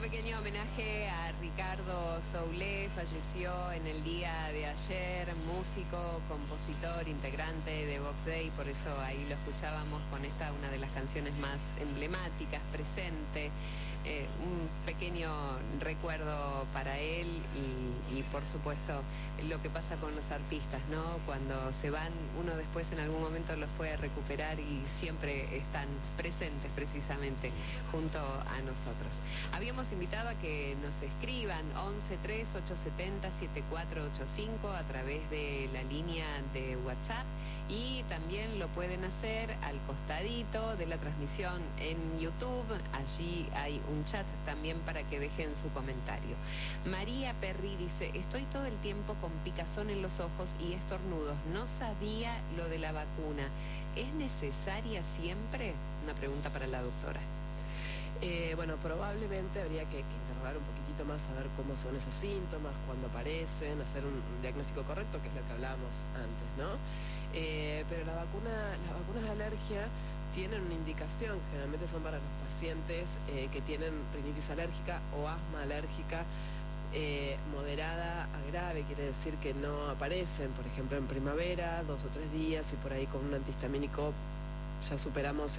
pequeño homenaje a Ricardo Soule, falleció en el día de ayer, músico, compositor, integrante de Vox Day, por eso ahí lo escuchábamos con esta, una de las canciones más emblemáticas, Presente. Un pequeño recuerdo para él y por supuesto lo que pasa con los artistas, ¿no? Cuando se van, uno después en algún momento los puede recuperar y siempre están presentes precisamente junto a nosotros. Habíamos invitado a que nos escriban 1138707485 a través de la línea de WhatsApp y también lo pueden hacer al costadito de la transmisión en YouTube. Allí hay un chat también para que dejen su comentario. María Perry dice: estoy todo el tiempo con picazón en los ojos y estornudos. No sabía lo de la vacuna. ¿Es necesaria siempre? Una pregunta para la doctora. Bueno, probablemente habría que interrogar un poquitito más, a ver cómo son esos síntomas, cuándo aparecen, hacer un diagnóstico correcto, que es lo que hablábamos antes, ¿no? Pero las vacunas de alergia tienen una indicación, generalmente son para los pacientes que tienen rinitis alérgica o asma alérgica moderada a grave, quiere decir que no aparecen, por ejemplo, en primavera, 2 o 3 días, y por ahí con un antihistamínico ya superamos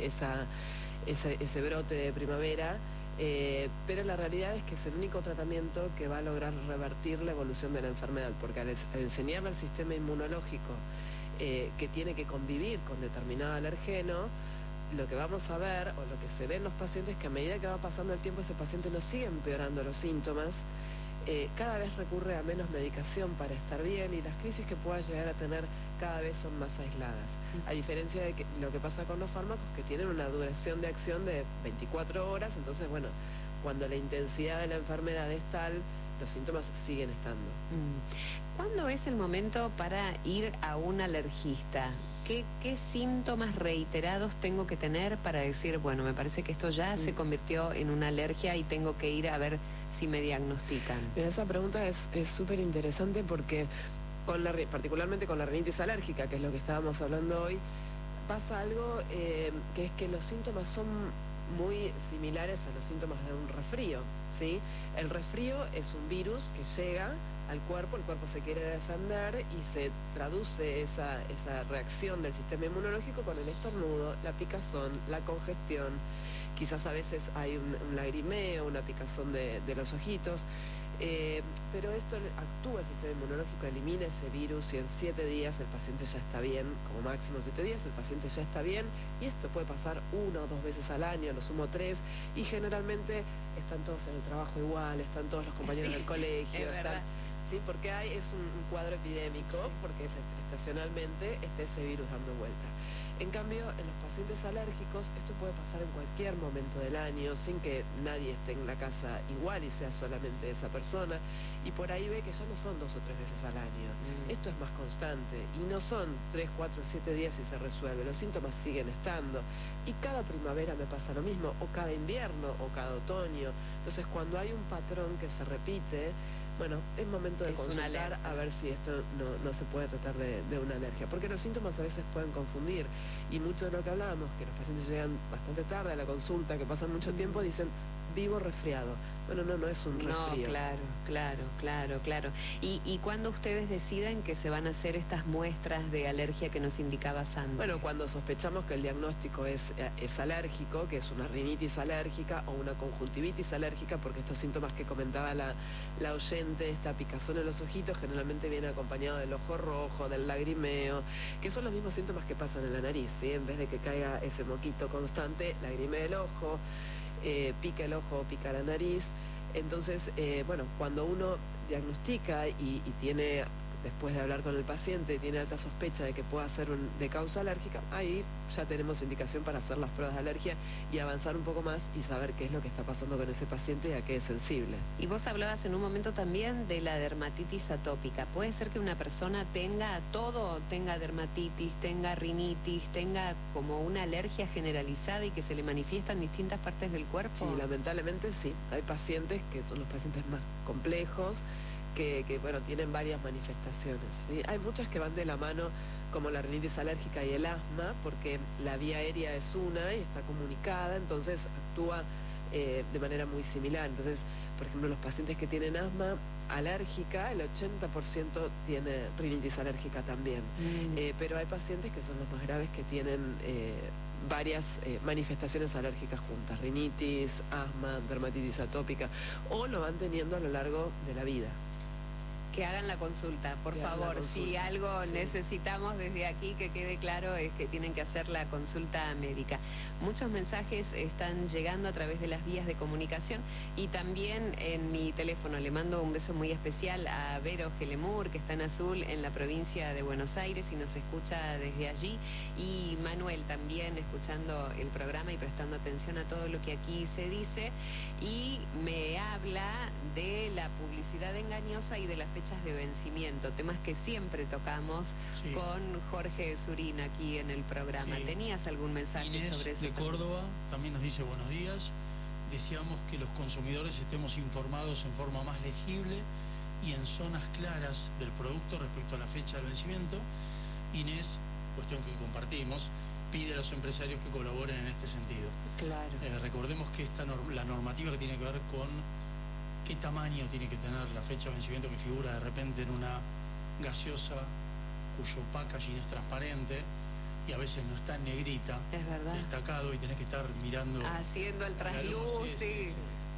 ese brote de primavera, pero la realidad es que es el único tratamiento que va a lograr revertir la evolución de la enfermedad, porque al enseñarle al sistema inmunológico que tiene que convivir con determinado alergeno, lo que vamos a ver, o lo que se ve en los pacientes, es que a medida que va pasando el tiempo ese paciente no sigue empeorando los síntomas, cada vez recurre a menos medicación para estar bien, y las crisis que pueda llegar a tener cada vez son más aisladas. A diferencia de lo que pasa con los fármacos, que tienen una duración de acción de 24 horas, entonces, bueno, cuando la intensidad de la enfermedad es tal, los síntomas siguen estando. ¿Cuándo es el momento para ir a un alergista? ¿Qué síntomas reiterados tengo que tener para decir, bueno, me parece que esto ya se convirtió en una alergia y tengo que ir a ver si me diagnostican? Esa pregunta es súper interesante porque particularmente con la rinitis alérgica, que es lo que estábamos hablando hoy, pasa algo que es que los síntomas son muy similares a los síntomas de un resfrío, ¿sí? El resfrío es un virus que llega al cuerpo, el cuerpo se quiere defender y se traduce esa reacción del sistema inmunológico con el estornudo, la picazón, la congestión, quizás a veces hay un lagrimeo, una picazón de los ojitos, pero esto actúa el sistema inmunológico, elimina ese virus y en 7 días el paciente ya está bien, como máximo 7 días, el paciente ya está bien, y esto puede pasar 1 o 2 veces al año, a lo sumo 3, y generalmente están todos en el trabajo igual, están todos los compañeros del colegio, ¿sí? Porque es un cuadro epidémico, porque estacionalmente está ese virus dando vuelta. En cambio, en los pacientes alérgicos, esto puede pasar en cualquier momento del año, sin que nadie esté en la casa igual y sea solamente esa persona, y por ahí ve que ya no son 2 o 3 veces al año. Esto es más constante, y no son 3, 4, 7 días y se resuelve, los síntomas siguen estando, y cada primavera me pasa lo mismo, o cada invierno, o cada otoño. Entonces, cuando hay un patrón que se repite, bueno, es momento de consultar a ver si esto no se puede tratar de una alergia, porque los síntomas a veces pueden confundir, y mucho de lo que hablábamos, que los pacientes llegan bastante tarde a la consulta, que pasan mucho tiempo, dicen, vivo resfriado. Bueno, no es un resfrío. No, claro. ¿Y cuándo ustedes deciden que se van a hacer estas muestras de alergia que nos indicabas antes? Bueno, cuando sospechamos que el diagnóstico es alérgico, que es una rinitis alérgica o una conjuntivitis alérgica, porque estos síntomas que comentaba la oyente, esta picazón en los ojitos, generalmente viene acompañado del ojo rojo, del lagrimeo, que son los mismos síntomas que pasan en la nariz, ¿sí? En vez de que caiga ese moquito constante, lagrimea el ojo, pica el ojo, pica la nariz. Entonces, bueno, cuando uno diagnostica y tiene, después de hablar con el paciente, tiene alta sospecha de que pueda ser de causa alérgica, ahí ya tenemos indicación para hacer las pruebas de alergia y avanzar un poco más y saber qué es lo que está pasando con ese paciente y a qué es sensible. Y vos hablabas en un momento también de la dermatitis atópica. ¿Puede ser que una persona tenga dermatitis, tenga rinitis, tenga como una alergia generalizada y que se le manifiesta en distintas partes del cuerpo? Sí, lamentablemente sí. Hay pacientes que son los pacientes más complejos, que bueno, tienen varias manifestaciones, ¿sí? Hay muchas que van de la mano, como la rinitis alérgica y el asma, porque la vía aérea es una y está comunicada, entonces actúa de manera muy similar. Entonces, por ejemplo, los pacientes que tienen asma alérgica, el 80% tiene rinitis alérgica también. Pero hay pacientes que son los más graves que tienen varias manifestaciones alérgicas juntas, rinitis, asma, dermatitis atópica, o lo van teniendo a lo largo de la vida. Que hagan la consulta, por favor. Si algo necesitamos desde aquí que quede claro es que tienen que hacer la consulta médica. Muchos mensajes están llegando a través de las vías de comunicación y también en mi teléfono. Le mando un beso muy especial a Vero Gelemur, que está en Azul, en la provincia de Buenos Aires y nos escucha desde allí. Y Manuel también escuchando el programa y prestando atención a todo lo que aquí se dice. Y me habla de la publicidad engañosa y de la fecha de vencimiento, temas que siempre tocamos con Jorge Surín aquí en el programa. ¿Tenías algún mensaje Inés sobre eso? De Córdoba también nos dice buenos días. Deseamos que los consumidores estemos informados en forma más legible y en zonas claras del producto respecto a la fecha del vencimiento. Inés, cuestión que compartimos, pide a los empresarios que colaboren en este sentido. Claro. Recordemos que la normativa que tiene que ver con qué tamaño tiene que tener la fecha de vencimiento que figura de repente en una gaseosa cuyo packaging es transparente y a veces no está en negrita, es verdad, destacado, y tenés que estar mirando, haciendo el trasluz. Es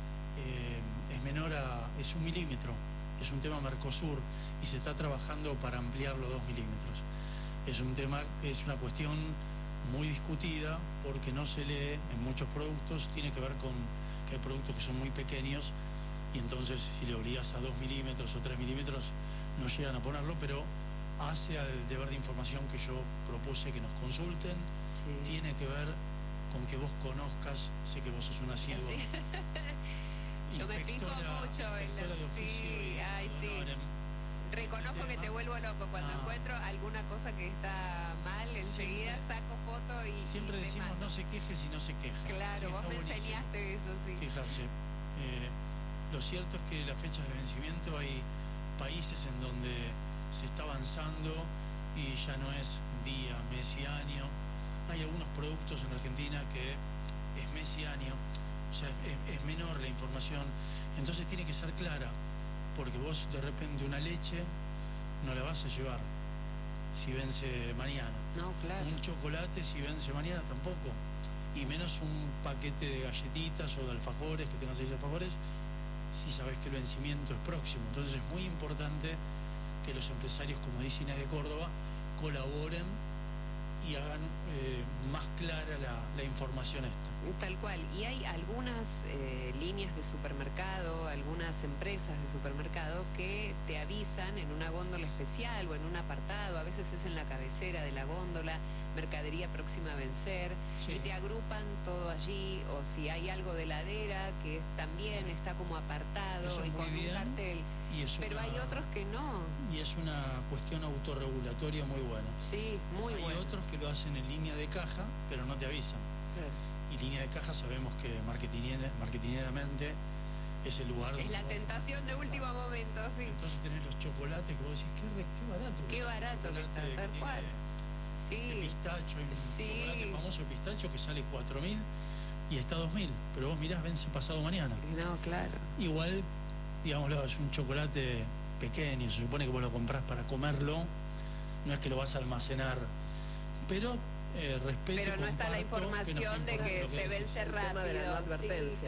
menor es 1 milímetro, es un tema Mercosur y se está trabajando para ampliarlo 2 milímetros. Es un tema, es una cuestión muy discutida porque no se lee en muchos productos, tiene que ver con que hay productos que son muy pequeños y entonces si le obligas a 2 milímetros o 3 milímetros no llegan a ponerlo, pero hace al deber de información que yo propuse que nos consulten. Tiene que ver con que vos conozcas, sé que vos sos una asidua. Yo me fijo mucho en la... Reconozco que te vuelvo loco cuando encuentro alguna cosa que está mal, enseguida saco foto y siempre decimos no se queje si no se queja. Claro, vos me enseñaste eso, Quejarse. Lo cierto es que las fechas de vencimiento hay países en donde se está avanzando y ya no es día, mes y año. Hay algunos productos en Argentina que es mes y año, o sea, es menor la información, entonces tiene que ser clara, porque vos de repente una leche no la vas a llevar si vence mañana. No, claro. Un chocolate si vence mañana tampoco, y menos un paquete de galletitas o de alfajores, que tengas 6 alfajores, si sabes que el vencimiento es próximo. Entonces es muy importante que los empresarios, como dice Inés de Córdoba, colaboren y hagan más clara la información esta. Tal cual. Y hay algunas líneas de supermercado, algunas empresas de supermercado que te avisan en una góndola especial o en un apartado, a veces es en la cabecera de la góndola, mercadería próxima a vencer, y te agrupan todo allí, o si hay algo de heladera que también está como apartado y con un cartel. Pero hay otros que no. Y es una cuestión autorregulatoria muy buena. Sí, muy buena. Hay otros que lo hacen en línea de caja, pero no te avisan. Y línea de caja sabemos que marketineramente es el lugar es la tentación de último momento, sí. Entonces tenés los chocolates que vos decís, qué barato. Qué barato que está, tal cual. Este pistacho, hay un chocolate famoso de pistacho que sale 4.000 y está 2.000, pero vos mirás, vence pasado mañana. No, claro. Igual, digámoslo, es un chocolate pequeño, se supone que vos lo comprás para comerlo, no es que lo vas a almacenar, pero respeto. Pero no está la información de que se vence rápido. De la no advertencia.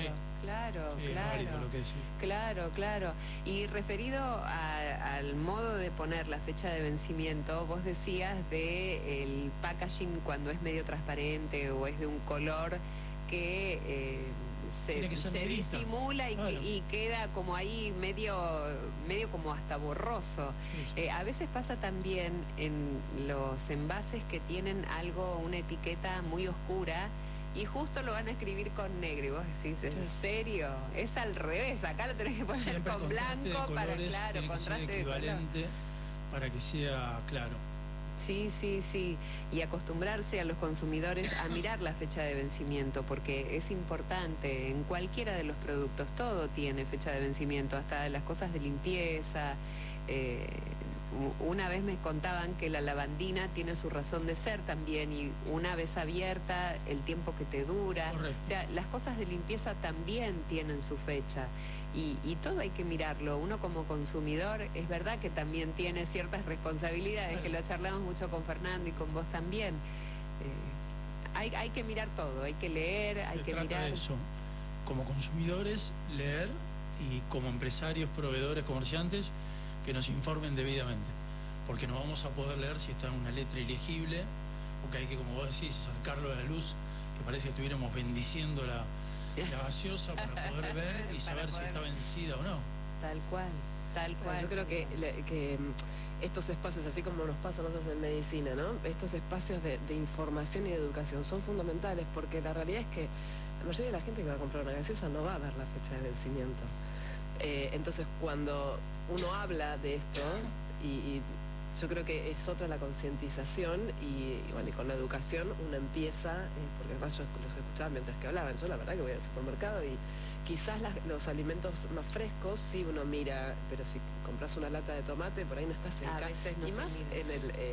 Claro. Y referido al modo de poner la fecha de vencimiento, vos decías de el packaging cuando es medio transparente o es de un color que se disimula y queda como ahí medio como hasta borroso. A veces pasa también en los envases que tienen una etiqueta muy oscura y justo lo van a escribir con negro y vos decís, ¿en serio? Es al revés, acá lo tenés que poner siempre con blanco para, claro, contraste de equivalente para que sea claro. Sí, y acostumbrarse a los consumidores a mirar la fecha de vencimiento, porque es importante, en cualquiera de los productos, todo tiene fecha de vencimiento, hasta las cosas de limpieza, una vez me contaban que la lavandina tiene su razón de ser también, y una vez abierta, el tiempo que te dura. Correcto. O sea, las cosas de limpieza también tienen su fecha. Y todo hay que mirarlo. Uno como consumidor, es verdad que también tiene ciertas responsabilidades, que lo charlamos mucho con Fernando y con vos también. Hay que mirar todo, hay que leer, hay que mirar. Se trata de eso. Como consumidores, leer, y como empresarios, proveedores, comerciantes, que nos informen debidamente. Porque no vamos a poder leer si está en una letra ilegible, o que hay que, como vos decís, acercarlo a la luz, que parece que estuviéramos bendiciendo la gaseosa para poder ver y saber si está vencida o no. Tal cual, tal cual. Yo creo que estos espacios, así como nos pasa a nosotros en medicina, ¿no? Estos espacios de información y de educación son fundamentales, porque la realidad es que la mayoría de la gente que va a comprar una gaseosa no va a ver la fecha de vencimiento. Entonces, cuando uno habla de esto, y yo creo que es otra la concientización, y bueno, y con la educación uno empieza, porque además yo los escuchaba mientras que hablaban. Yo la verdad que voy al supermercado y quizás los alimentos más frescos sí uno mira, pero si compras una lata de tomate por ahí no está cerca. A veces no, y más en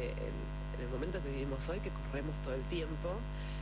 el momento que vivimos hoy, que corremos todo el tiempo,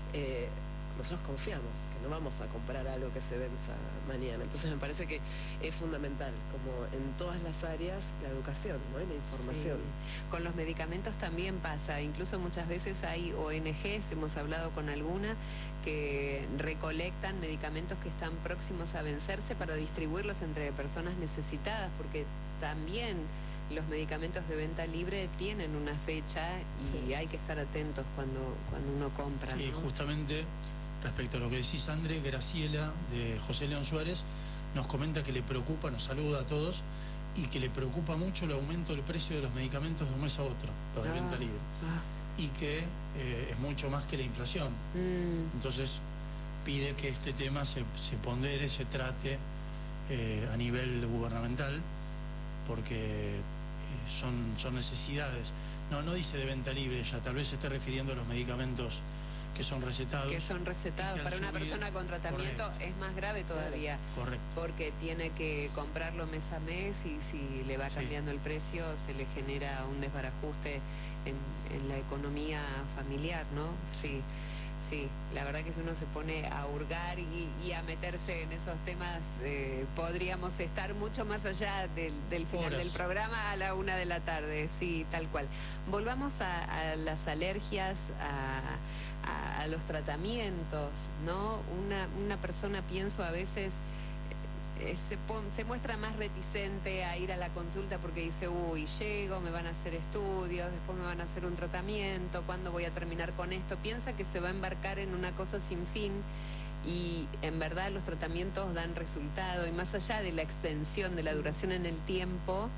nosotros confiamos que no vamos a comprar algo que se venza mañana. Entonces me parece que es fundamental, como en todas las áreas, la educación, ¿no? Y la información. Sí. Con los medicamentos también pasa, incluso muchas veces hay ONGs, hemos hablado con alguna, que recolectan medicamentos que están próximos a vencerse para distribuirlos entre personas necesitadas, porque también los medicamentos de venta libre tienen una fecha y hay que estar atentos cuando uno compra. Sí, ¿no? Justamente respecto a lo que decís, André, Graciela de José León Suárez nos comenta que le preocupa, nos saluda a todos, y que le preocupa mucho el aumento del precio de los medicamentos de un mes a otro, los de venta libre, y que es mucho más que la inflación. Entonces pide que este tema se pondere, se trate a nivel gubernamental, porque son necesidades. No dice de venta libre ya, tal vez se esté refiriendo a los medicamentos que son recetados. Que son recetados para una persona con tratamiento. Correcto. Es más grave todavía. Correcto. Porque tiene que comprarlo mes a mes, y si le va cambiando el precio, se le genera un desbarajuste en la economía familiar, ¿no? Sí. Sí, la verdad que si uno se pone a hurgar y a meterse en esos temas, podríamos estar mucho más allá del final del programa a la 1 de la tarde, sí, tal cual. Volvamos a las alergias, a los tratamientos, ¿no? Una persona, pienso a veces, se muestra más reticente a ir a la consulta porque dice, uy, llego, me van a hacer estudios, después me van a hacer un tratamiento, ¿cuándo voy a terminar con esto? Piensa que se va a embarcar en una cosa sin fin, y en verdad los tratamientos dan resultado, y más allá de la extensión de la duración en el tiempo,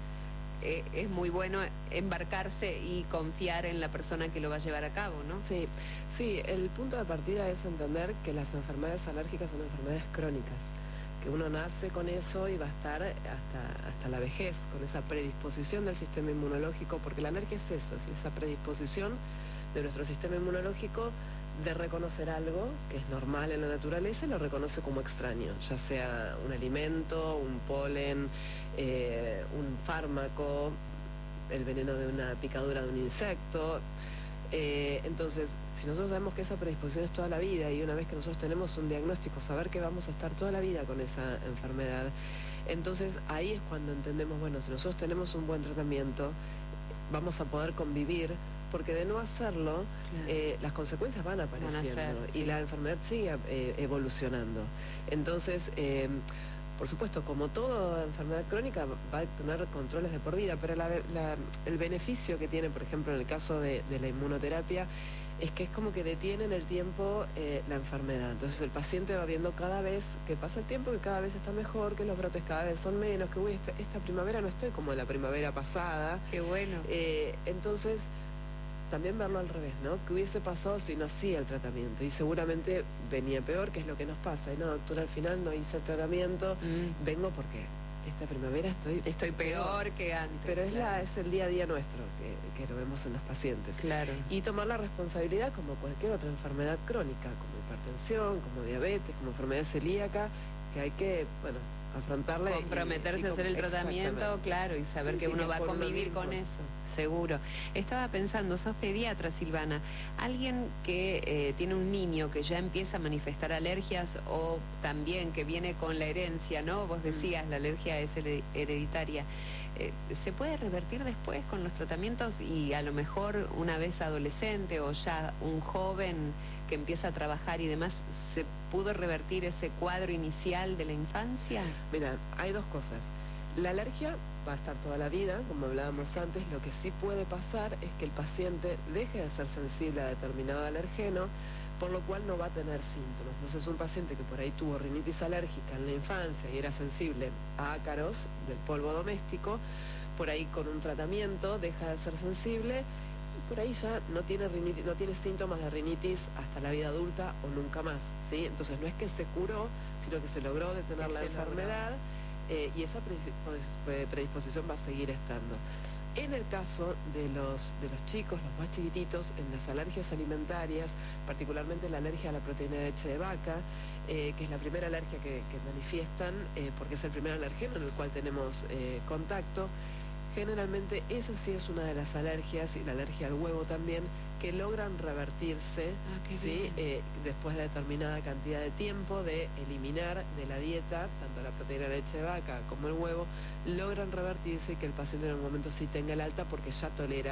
es muy bueno embarcarse y confiar en la persona que lo va a llevar a cabo, ¿no? Sí, el punto de partida es entender que las enfermedades alérgicas son enfermedades crónicas, que uno nace con eso y va a estar hasta la vejez, con esa predisposición del sistema inmunológico, porque la alergia es eso, es esa predisposición de nuestro sistema inmunológico de reconocer algo que es normal en la naturaleza y lo reconoce como extraño, ya sea un alimento, un polen, un fármaco, el veneno de una picadura de un insecto. Entonces, si nosotros sabemos que esa predisposición es toda la vida, y una vez que nosotros tenemos un diagnóstico, saber que vamos a estar toda la vida con esa enfermedad, entonces ahí es cuando entendemos, bueno, si nosotros tenemos un buen tratamiento, vamos a poder convivir, porque de no hacerlo, las consecuencias van apareciendo, y la enfermedad sigue evolucionando. Entonces, por supuesto, como toda enfermedad crónica, va a tener controles de por vida, pero el beneficio que tiene, por ejemplo, en el caso de la inmunoterapia, es que es como que detiene en el tiempo la enfermedad. Entonces el paciente va viendo cada vez que pasa el tiempo, que cada vez está mejor, que los brotes cada vez son menos, que esta primavera no estoy como en la primavera pasada. Qué bueno. Entonces, también verlo al revés, ¿no? ¿Qué hubiese pasado si no hacía el tratamiento? Y seguramente venía peor, que es lo que nos pasa. Y no, doctora, al final no hice el tratamiento, vengo porque esta primavera estoy peor que antes. Pero es el día a día nuestro, que lo vemos en los pacientes. Claro. Y tomar la responsabilidad como cualquier otra enfermedad crónica, como hipertensión, como diabetes, como enfermedad celíaca, que hay que, bueno, afrontarla. Comprometerse a hacer el tratamiento, claro, y saber que uno va a convivir con eso, seguro. Estaba pensando, sos pediatra, Silvana, alguien que tiene un niño que ya empieza a manifestar alergias o también que viene con la herencia, ¿no? Vos decías, la alergia es hereditaria. ¿Se puede revertir después con los tratamientos y a lo mejor una vez adolescente o ya un joven que empieza a trabajar y demás, se pudo revertir ese cuadro inicial de la infancia? Mira, hay dos cosas. La alergia va a estar toda la vida, como hablábamos antes. Lo que sí puede pasar es que el paciente deje de ser sensible a determinado alergeno, por lo cual no va a tener síntomas. Entonces, un paciente que por ahí tuvo rinitis alérgica en la infancia y era sensible a ácaros del polvo doméstico, por ahí con un tratamiento deja de ser sensible y por ahí ya no tiene rinitis, no tiene síntomas de rinitis hasta la vida adulta o nunca más, ¿sí? Entonces no es que se curó, sino que se logró detener la enfermedad y esa predisposición va a seguir estando. En el caso de los chicos, los más chiquititos, en las alergias alimentarias, particularmente la alergia a la proteína de leche de vaca, que es la primera alergia que manifiestan, porque es el primer alergeno en el cual tenemos contacto, generalmente esa sí es una de las alergias, y la alergia al huevo también, que logran revertirse, ¿sí? Después de determinada cantidad de tiempo de eliminar de la dieta tanto la proteína de leche de vaca como el huevo, logran revertirse y que el paciente en algún momento sí tenga el alta porque ya tolera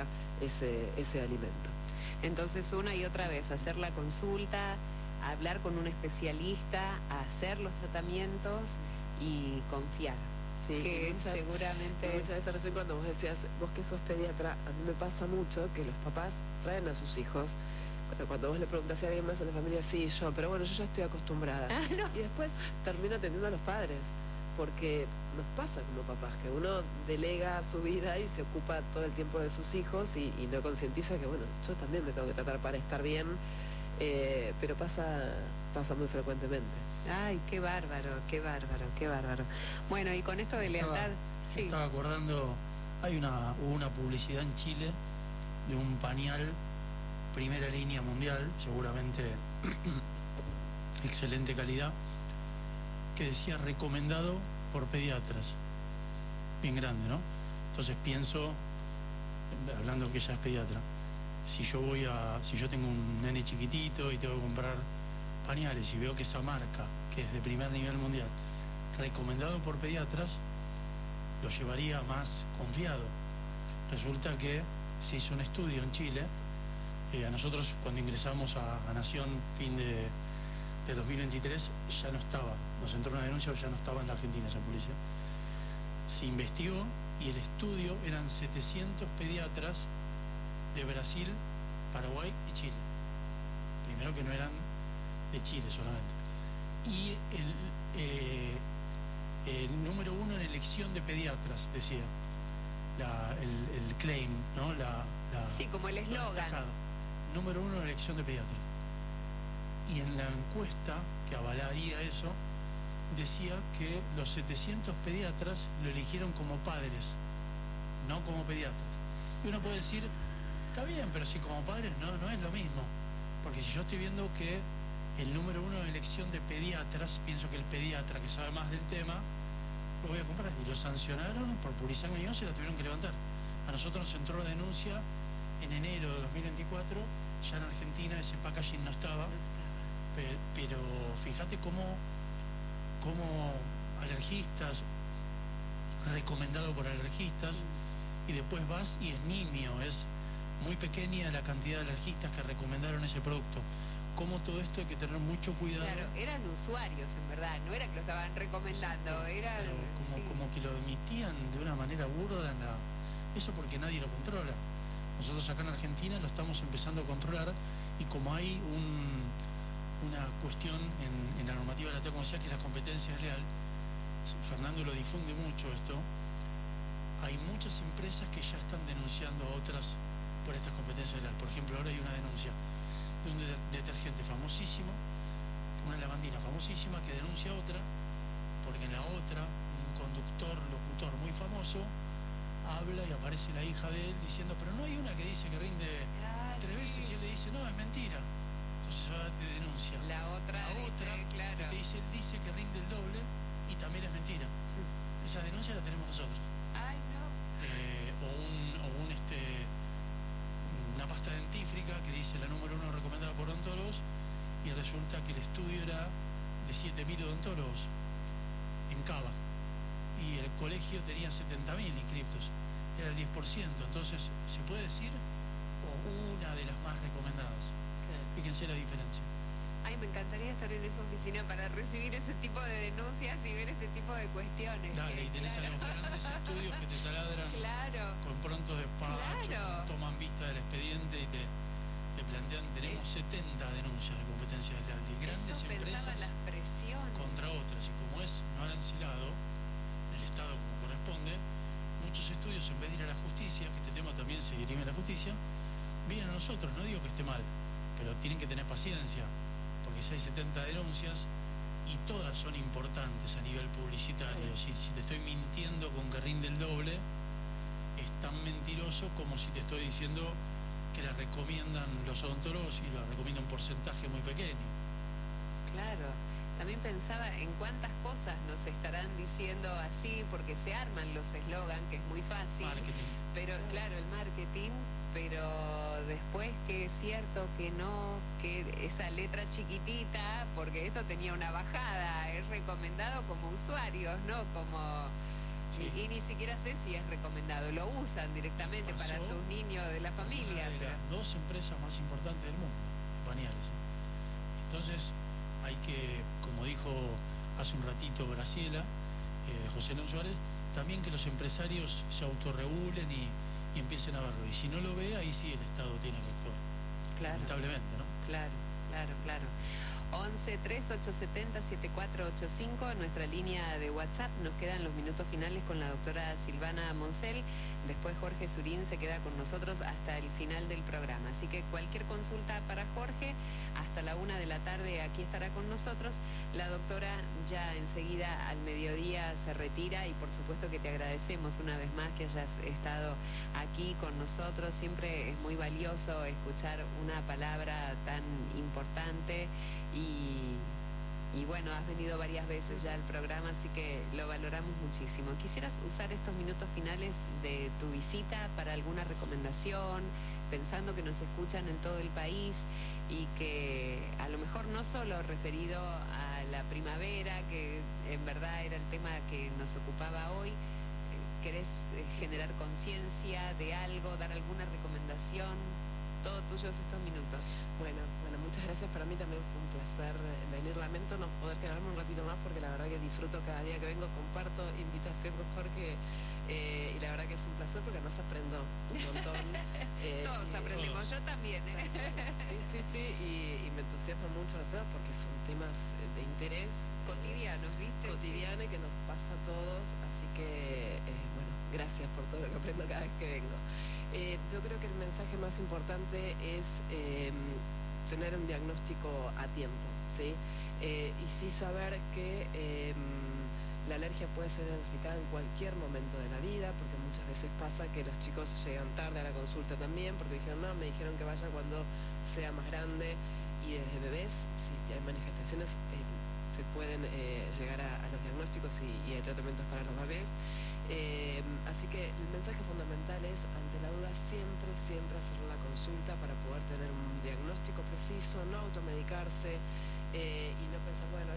ese alimento. Entonces, una y otra vez, hacer la consulta, hablar con un especialista, hacer los tratamientos y confiar. Sí, que seguramente... Muchas veces recién cuando vos decías, vos que sos pediatra, a mí me pasa mucho que los papás traen a sus hijos, pero cuando vos le preguntás a alguien más en la familia, sí, yo, pero bueno, yo ya estoy acostumbrada. No. Y después termina atendiendo a los padres, porque nos pasa como papás, que uno delega su vida y se ocupa todo el tiempo de sus hijos y no concientiza que, bueno, yo también me tengo que tratar para estar bien, pero pasa muy frecuentemente. Ay, qué bárbaro, qué bárbaro, qué bárbaro. Bueno, y con esto de lealtad... Sí. Estaba acordando, hubo una publicidad en Chile de un pañal primera línea mundial, seguramente excelente calidad, que decía recomendado por pediatras. Bien grande, ¿no? Entonces pienso, hablando que ella es pediatra, si yo tengo un nene chiquitito y tengo que comprar pañales y veo que esa marca, que es de primer nivel mundial, recomendado por pediatras, lo llevaría más confiado. Resulta que se hizo un estudio en Chile, a nosotros cuando ingresamos a Nación fin de 2023 ya no estaba, nos entró una denuncia, ya no estaba en la Argentina esa publicidad. Se investigó y el estudio eran 700 pediatras de Brasil, Paraguay y Chile. Primero que no eran de Chile solamente. Y el número 1 en elección de pediatras, decía, el claim, ¿no? Sí, como el eslogan. Número 1 en elección de pediatras. Y en la encuesta que avalaría eso, decía que los 700 pediatras lo eligieron como padres, no como pediatras. Y uno puede decir, está bien, pero si como padres no es lo mismo. Porque si yo estoy viendo que el número 1 de elección de pediatras, pienso que el pediatra que sabe más del tema, lo voy a comprar. Y lo sancionaron por publicidad engañosa y la tuvieron que levantar. A nosotros nos entró la denuncia en enero de 2024, ya en Argentina ese packaging no estaba. Pero fíjate cómo alergistas, recomendado por alergistas, y después vas y es nimio, es muy pequeña la cantidad de alergistas que recomendaron ese producto. Como todo esto hay que tener mucho cuidado. Claro, eran usuarios en verdad, no era que lo estaban recomendando, era como que lo emitían de una manera burda eso porque nadie lo controla. Nosotros acá en Argentina lo estamos empezando a controlar y como hay una cuestión en la normativa de la comercial que es la competencia desleal, Fernando lo difunde mucho esto, hay muchas empresas que ya están denunciando a otras por estas competencias desleales. Por ejemplo, ahora hay una denuncia de un detergente famosísimo, una lavandina famosísima que denuncia a otra porque en la otra un locutor muy famoso habla y aparece la hija de él diciendo, pero no hay una que dice que rinde 3 veces y él le dice, no, es mentira. Entonces ahora te denuncia. La otra claro, que dice que rinde el doble y también es mentira. 7.000 odontólogos en Cava y el colegio tenía 70.000 inscriptos, era el 10%, entonces se puede decir una de las más recomendadas. Fíjense la diferencia. Ay, me encantaría estar en esa oficina para recibir ese tipo de denuncias y ver este tipo de cuestiones. Dale, y tenés claro, a los grandes estudios que te taladran claro, con prontos despachos, claro, toman vista del expediente y te plantean, tenemos 70 denuncias de competencia desleal de grandes empresas las presiones contra otras, y como es no arancelado en el Estado como corresponde, muchos estudios, en vez de ir a la justicia, que este tema también se dirime a la justicia, vienen a nosotros. No digo que esté mal, pero tienen que tener paciencia, porque si hay 70 denuncias y todas son importantes a nivel publicitario, si te estoy mintiendo con que rinde el doble, es tan mentiroso como si te estoy diciendo que la recomiendan los odontólogos y la recomiendan un porcentaje muy pequeño. Claro, también pensaba en cuántas cosas nos estarán diciendo así, porque se arman los eslogan, que es muy fácil. Marketing. Pero claro, el marketing, pero después que es cierto que no, que esa letra chiquitita, porque esto tenía una bajada, es recomendado como usuarios, no como... Sí. Y ni siquiera sé si es recomendado, lo usan directamente para sus niños de la familia. Una de las dos empresas más importantes del mundo, pañales. Entonces hay que, como dijo hace un ratito Graciela, de José León Suárez, también que los empresarios se autorregulen y empiecen a verlo. Y si no lo ve, ahí sí el Estado tiene que actuar. Claro. Lamentablemente, ¿no? Claro, claro, claro. 11 3870 7485, nuestra línea de WhatsApp. Nos quedan los minutos finales con la doctora Silvana Moncel. Después Jorge Surín se queda con nosotros hasta el final del programa. Así que cualquier consulta para Jorge, hasta la 1 de la tarde aquí estará con nosotros. La doctora ya enseguida al mediodía se retira y por supuesto que te agradecemos una vez más que hayas estado aquí con nosotros. Siempre es muy valioso escuchar una palabra tan importante y bueno, has venido varias veces ya al programa, así que lo valoramos muchísimo. ¿Quisieras usar estos minutos finales de tu visita para alguna recomendación, pensando que nos escuchan en todo el país y que a lo mejor no solo referido a la primavera, que en verdad era el tema que nos ocupaba hoy, querés generar conciencia de algo, dar alguna recomendación? Todo tuyos estos minutos. Bueno, muchas gracias. Para mí también fue un placer venir. Lamento no poder quedarme un ratito más porque la verdad que disfruto cada día que vengo, comparto invitación con Jorge y la verdad que es un placer porque además aprendo un montón. Todos aprendemos, yo también. Sí, y me entusiasman mucho los temas porque son temas de interés. Cotidianos, ¿viste? Cotidiano y que nos pasa a todos, así que bueno, gracias por todo lo que aprendo cada vez que vengo. Yo creo que el mensaje más importante es tener un diagnóstico a tiempo, ¿sí? Y sí saber que la alergia puede ser diagnosticada en cualquier momento de la vida, porque muchas veces pasa que los chicos llegan tarde a la consulta también, porque dijeron, no, me dijeron que vaya cuando sea más grande, y desde bebés, si hay manifestaciones, se pueden llegar a los diagnósticos y hay tratamientos para los bebés. Así que el mensaje fundamental es, ante la duda, siempre hacer la consulta para poder tener un diagnóstico preciso, no automedicarse y no pensar, bueno,